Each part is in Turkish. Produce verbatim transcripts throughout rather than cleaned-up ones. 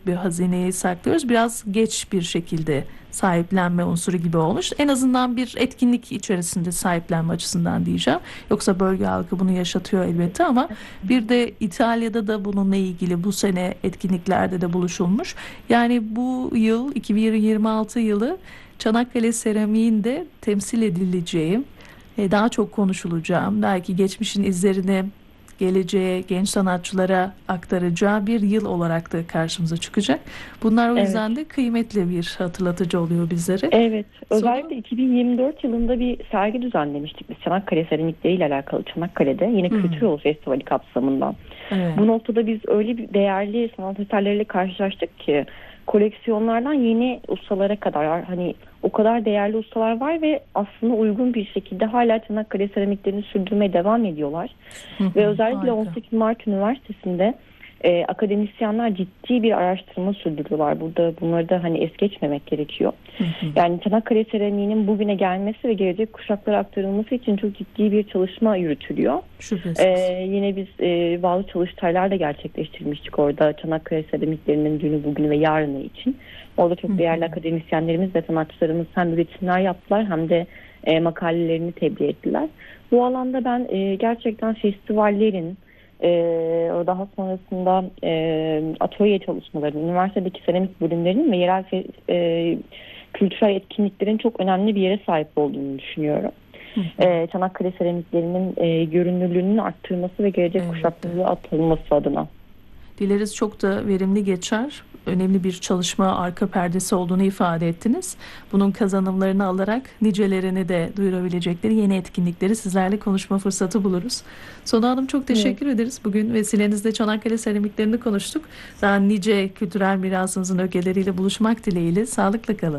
büyük bir hazineyi saklıyoruz. Biraz geç bir şekilde sahiplenme unsuru gibi olmuş. En azından bir etkinlik içerisinde sahiplenme açısından diyeceğim. Yoksa bölge halkı bunu yaşatıyor elbette ama bir de İtalya'da da bununla ilgili bu sene etkinliklerde de buluşulmuş. Yani bu yıl iki bin yirmi altı yılı Çanakkale seramiğin de temsil edileceği, e, daha çok konuşulacağım, belki geçmişin izlerini geleceğe, genç sanatçılara aktaracağı bir yıl olarak da karşımıza çıkacak. Bunlar o Evet. yüzden de kıymetli bir hatırlatıcı oluyor bizlere. Evet, Sonra özellikle iki bin yirmi dört yılında bir sergi düzenlemiştik biz Çanakkale seramikleriyle alakalı Çanakkale'de yine hmm, Kültür Yolu Festivali kapsamından. evet. Bu noktada biz öyle bir değerli sanat eserleriyle karşılaştık ki koleksiyonlardan yeni ustalara kadar hani o kadar değerli ustalar var ve aslında uygun bir şekilde hala Çanakkale seramiklerini sürdürmeye devam ediyorlar. Hı hı, Ve özellikle harika. on sekiz Mart Üniversitesi'nde e, akademisyenler ciddi bir araştırma sürdürüyorlar. Burada bunları da hani es geçmemek gerekiyor. Hı hı, Yani Çanakkale seramiğinin bugüne gelmesi ve gelecek kuşaklara aktarılması için çok ciddi bir çalışma yürütülüyor. şüphesiz. Ee, yine biz e, bazı çalıştaylar da gerçekleştirmiştik orada Çanakkale seramiklerinin dünü, bugünü ve yarını için. Orada Hı çok değerli hı. akademisyenlerimiz ve sanatçılarımız hem üretimler yaptılar hem de e, makalelerini tebliğ ettiler. Bu alanda ben e, gerçekten festivallerin e, daha sonrasında e, atölye çalışmalarının, üniversitedeki seramik bölümlerinin ve yerel fe, e, kültürel etkinliklerin çok önemli bir yere sahip olduğunu düşünüyorum. Hı hı. Ee, Çanakkale seramiklerinin e, görünürlüğünün arttırması ve gelecek Elbette. kuşaklara atılması adına. Dileriz çok da verimli geçer. Önemli bir çalışma arka perdesi olduğunu ifade ettiniz. Bunun kazanımlarını alarak nicelerini de duyurabilecekleri yeni etkinlikleri sizlerle konuşma fırsatı buluruz. Sonu Hanım çok Evet. teşekkür ederiz. Bugün vesilenizle Çanakkale seramiklerini konuştuk. Daha nice kültürel mirasınızın ögeleriyle buluşmak dileğiyle sağlıkla kalın.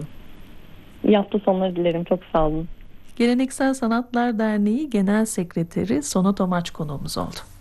İyi hafta sonları dilerim. Çok sağ olun. Geleneksel Sanatlar Derneği Genel Sekreteri Sonat Omaç konuğumuz oldu.